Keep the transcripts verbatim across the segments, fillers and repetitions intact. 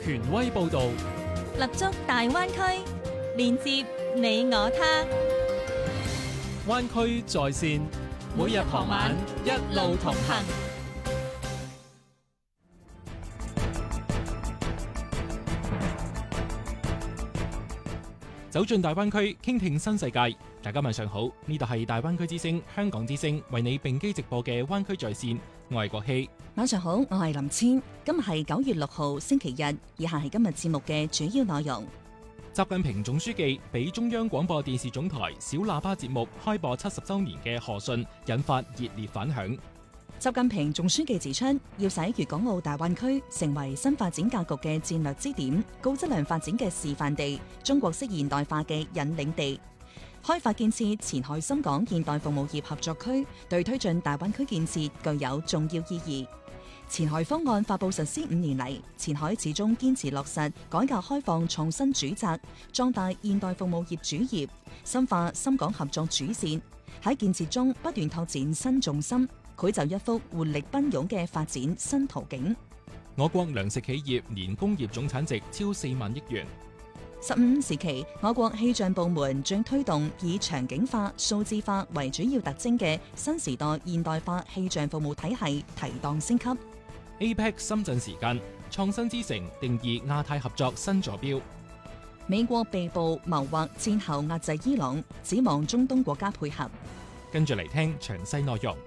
權威報導， 立足大灣區，連接你我他。 灣區在線，每日傍晚一路同行。走進大灣區，傾聽新世界。大家晚上好，呢度係大灣區之聲、香港之聲為你並機直播嘅灣區在線，我係國希。 晚上好，我係林千。今日係九月六號星期日，以下係今日節目嘅主要內容。 習近平總書記俾中央廣播電視總台小喇叭節目開播七十週年嘅賀信引發熱烈反響。 習近平總書記指出，要使粵港澳大灣區成為新發展格局嘅戰略支點、高質量發展嘅示範地、中國式現代化嘅引領地。開發建設前海深港現代服務業合作區，對推進大灣區建設具有重要意義。前海方案發布實施五年嚟，前海始終堅持落實改革開放創新主責，壯大現代服務業主業，深化深港合作主線，喺建設中不斷拓展新重心，繪就一幅活力奔湧嘅發展新途徑。 我國糧食企業年工業總產值超四萬億元。 十五時期，我國氣象部門將推動以場景化、數字化為主要特徵嘅新時代現代化氣象服務體系提檔升級。 A P E C 深圳時間創新之城定義亞太合作新坐標。 美國被捕謀劃戰後壓制伊朗，指望中東國家配合。 跟住嚟聽詳細內容。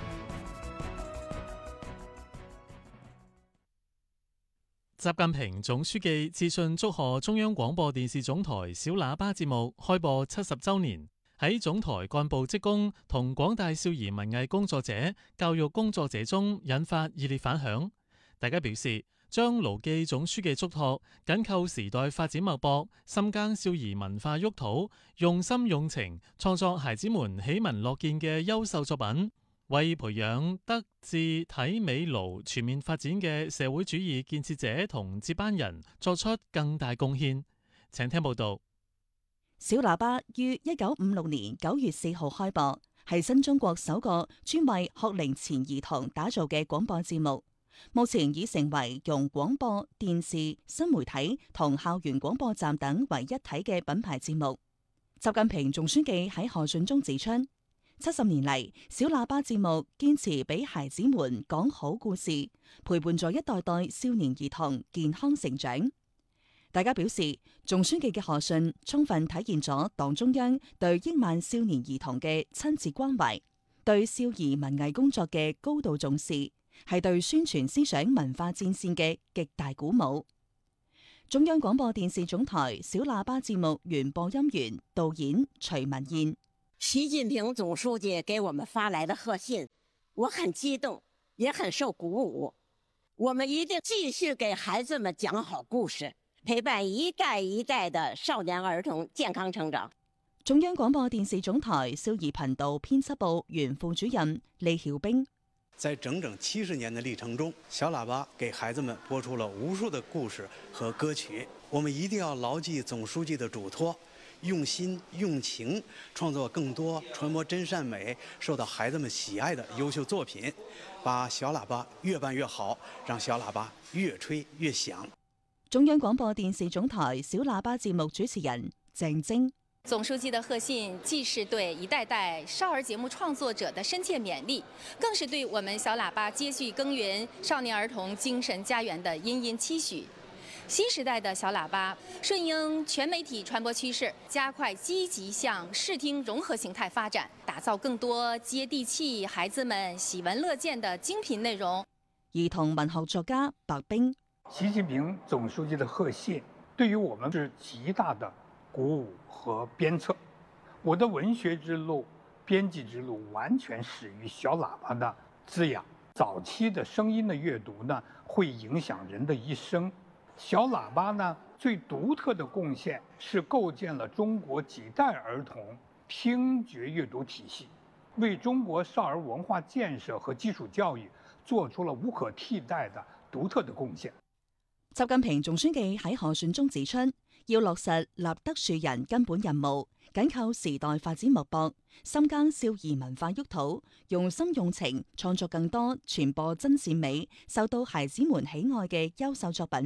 習近平總書記致信祝賀中央廣播電視總台小喇叭節目開播七十週年，喺總台幹部職工同廣大少兒文藝工作者、教育工作者中引發熱烈反響。大家表示將牢記總書記囑託，緊扣時代發展脈搏，深耕少兒文化沃土，用心用情創作孩子們喜聞樂見嘅優秀作品，為培養德智體美勞全面發展嘅社會主義建設者同接班人作出更大貢獻。請聽報道。 小喇叭於一九五六年九月四號開播，係新中國首個專為學齡前兒童打造嘅廣播節目。目前已成為用廣播、電視、新媒體同校園廣播站等為一體嘅品牌節目。習近平總書記喺賀信中指出，七十年嚟，小喇叭節目堅持俾孩子們講好故事，陪伴咗一代代少年兒童健康成長。大家表示，總書記嘅賀信充分體現咗黨中央對億萬少年兒童嘅親切關懷，對少兒文藝工作嘅高度重視，係對宣傳思想文化戰線嘅極大鼓舞。中央廣播電視總台小喇叭節目原播音員、導演徐文燕。 習近平總書記給我們發來的賀信，我很激動，也很受鼓舞。我們一定繼續給孩子們講好故事，陪伴一代一代的少年兒童健康成長。 中央廣播電視總台少兒頻道編輯部原副主任李曉冰。 在整整七十年的歷程中，小喇叭給孩子們播出了無數的故事和歌曲。我們一定要牢記總書記的囑託，用心用情創作更多傳播真善美、受到孩子們喜愛的優秀作品，把小喇叭越辦越好，讓小喇叭越吹越響。 中央廣播電視總台小喇叭節目主持人鄭晶。 總書記的賀信既是對一代代少兒節目創作者的深切勉勵，更是對我們小喇叭接續耕耘少年兒童精神家園的殷殷期許。新時代的小喇叭順應全媒體傳播趨勢，加快積極向視聽融合形態發展，打造更多接地氣、孩子們喜聞樂見的精品內容。 兒童文學作家白冰。 習近平總書記的賀信對於我們是極大的鼓舞和鞭策。我的文學之路、編輯之路完全始於小喇叭的滋養。早期的聲音的閱讀呢，會影響人的一生。小喇叭呢，最獨特的貢獻是構建了中國幾代兒童聽覺閱讀體系，為中國少兒文化建設和基礎教育做出了無可替代的獨特的貢獻。 習近平總書記喺賀信中指出，要落實立德樹人根本任務，緊扣時代發展脈搏，深耕少兒文化沃土，用心用情創作更多傳播真善美、受到孩子們喜愛嘅優秀作品，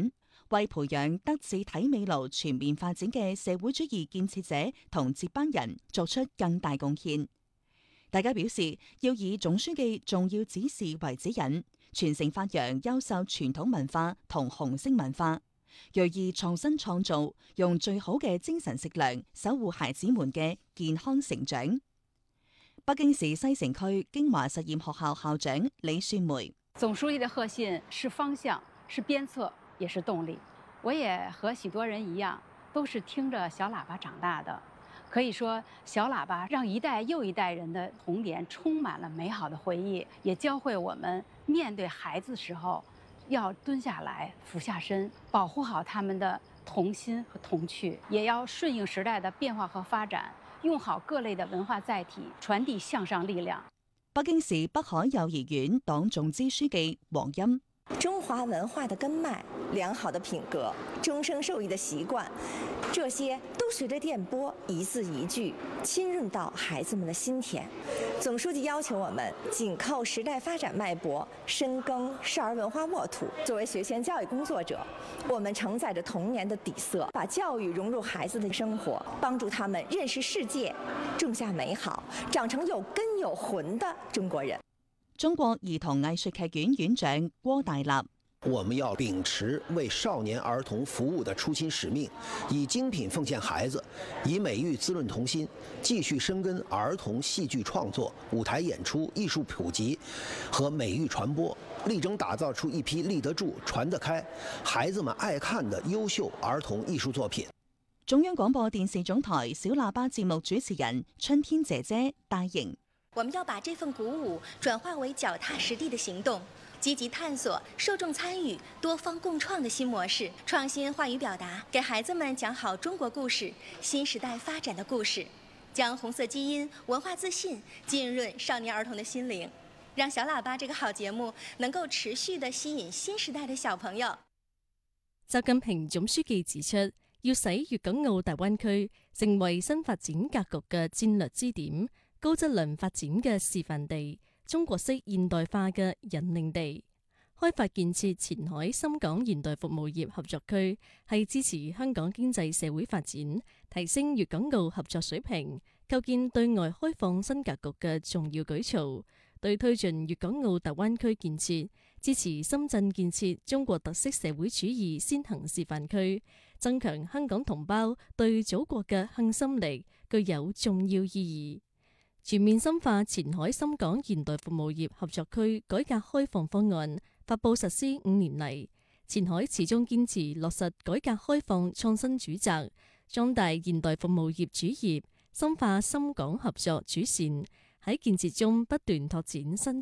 為培養德智體美勞全面發展嘅社會主義建設者同接班人作出更大貢獻。大家表示要以總書記重要指示為指引，傳承發揚優秀傳統文化同紅色文化，銳意創新創造，用最好嘅精神食糧守護孩子們嘅健康成長。北京市西城區京華實驗學校校長李雪梅： 總書記的賀信是方向，是鞭策，也是動力。我也和許多人一樣，都是聽着小喇叭長大的。可以說，小喇叭讓一代又一代人的童年充滿了美好的回憶，也教會我們面對孩子時候要蹲下來、俯下身，保護好他們的童心和童趣，也要順應時代的變化和發展，用好各類的文化載體，傳遞向上力量。 北京市北海幼兒園黨總支書記黃欽： 中華文化的根脈、良好的品格、終生受益的習慣，這些都隨着電波一字一句侵入到孩子們的心田。總書記要求我們緊扣時代發展脈搏，深耕少兒文化沃土。作為學前教育工作者，我們承載着童年的底色，把教育融入孩子的生活，幫助他們認識世界，種下美好，長成有根有魂的中國人。 中國兒童藝術劇院院長郭大立： 我們要秉持為少年兒童服務的初心使命，以精品奉獻孩子，以美育滋潤童心，繼續深耕兒童戲劇創作、舞台演出、藝術普及和美育傳播，力爭打造出一批立得住、傳得開、孩子們愛看的優秀兒童藝術作品。 中央廣播電視總台小喇叭節目主持人春天姐姐戴瑩： 我們要把這份鼓舞轉化為腳踏實地的行動，積極探索受眾參與、多方共創的新模式，創新話語表達，給孩子們講好中國故事、新時代發展的故事，將紅色基因、文化自信浸潤少年兒童的心靈，讓小喇叭這個好節目能夠持續地吸引新時代的小朋友。 習近平總書記指出，要使粵港澳大灣區成為新發展格局嘅戰略支點、高質量發展嘅示範地、中國式現代化嘅引領地。開發建設前海深港現代服務業合作區，係支持香港經濟社會發展、提升粵港澳合作水平、構建對外開放新格局嘅重要舉措。對推進粵港澳大灣區建設、支持深圳建設中國特色社會主義先行示範區、增強香港同胞對祖國嘅向心力，具有重要意義。全面深化前海深港現代服務業合作區改革開放方案發布實施五年嚟，前海始終堅持落實改革開放創新主責，壯大現代服務業主業，深化深港合作主線，喺建設中不斷拓展新